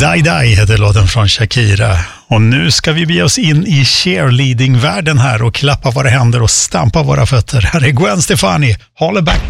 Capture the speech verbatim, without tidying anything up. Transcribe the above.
Die Die heter låten från Shakira. Och nu ska vi bege oss in i cheerleading-världen här och klappa våra händer och stampa våra fötter. Här är Gwen Stefani, Holler Back.